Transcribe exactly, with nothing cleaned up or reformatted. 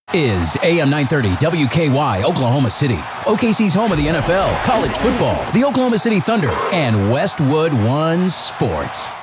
is A M nine thirty W K Y Oklahoma City, O K C's home of the N F L, college football, the Oklahoma City Thunder, and Westwood One Sports.